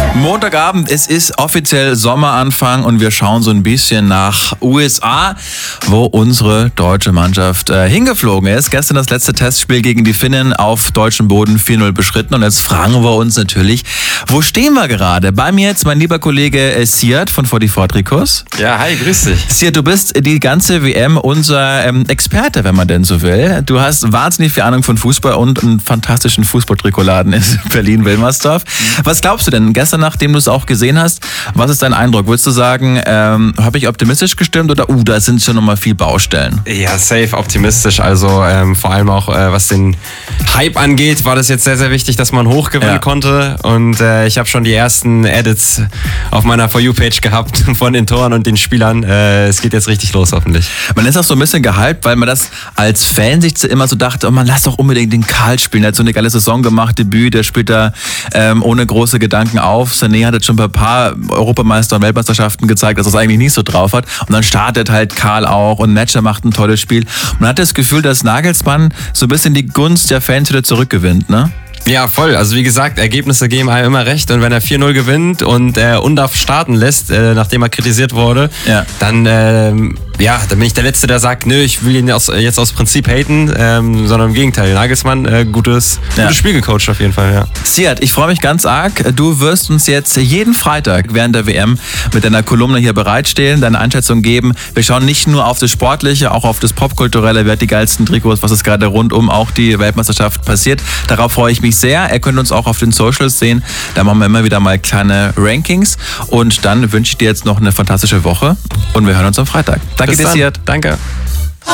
Montagabend, es ist offiziell Sommeranfang und wir schauen so ein bisschen nach USA, wo unsere deutsche Mannschaft hingeflogen ist. Gestern das letzte Testspiel gegen die Finnen auf deutschem Boden 4-0 beschritten und jetzt fragen wir uns natürlich, wo stehen wir gerade? Bei mir jetzt mein lieber Kollege Siad von 44 Trikots. Ja, hi, grüß dich. Siad, du bist die ganze WM unser Experte, wenn man denn so will. Du hast wahnsinnig viel Ahnung von Fußball und einen fantastischen Fußballtrikotladen in Berlin-Wilmersdorf. Was glaubst du denn gestern, nachdem du es auch gesehen hast, was ist dein Eindruck? Würdest du sagen, habe ich optimistisch gestimmt oder da sind schon nochmal viel Baustellen? Ja, safe optimistisch. Also vor allem auch was den Hype angeht, war das jetzt sehr, sehr wichtig, dass man hochgewinnen konnte. Und ich habe schon die ersten Edits auf meiner For You-Page gehabt von den Toren und den Spielern. Es geht jetzt richtig los, hoffentlich. Man ist auch so ein bisschen gehypt, weil man das als Fan sich immer so dachte, oh, man lass doch unbedingt den Karl spielen. Der hat so eine geile Saison gemacht, Debüt, der spielt da ohne große Gedanken auf. Sané hat jetzt schon bei ein paar Europameister- und Weltmeisterschaften gezeigt, dass er es eigentlich nicht so drauf hat. Und dann startet halt Karl auch und Netscher macht ein tolles Spiel. Man hat das Gefühl, dass Nagelsmann so ein bisschen die Gunst der Fans wieder zurückgewinnt, ne? Ja, voll. Also wie gesagt, Ergebnisse geben einem immer recht. Und wenn er 4-0 gewinnt und Undav starten lässt, nachdem er kritisiert wurde, dann bin ich der Letzte, der sagt, nö, ich will ihn jetzt aus Prinzip haten, sondern im Gegenteil. Nagelsmann, gutes Spiel gecoacht auf jeden Fall, ja. Siad, ich freue mich ganz arg. Du wirst uns jetzt jeden Freitag während der WM mit deiner Kolumne hier bereitstehen, deine Einschätzung geben. Wir schauen nicht nur auf das Sportliche, auch auf das Popkulturelle, wer hat die geilsten Trikots, was ist gerade rund um auch die Weltmeisterschaft passiert. Darauf freue ich mich sehr. Ihr könnt uns auch auf den Socials sehen. Da machen wir immer wieder mal kleine Rankings. Und dann wünsche ich dir jetzt noch eine fantastische Woche und wir hören uns am Freitag. Danke dir, Siad. Danke.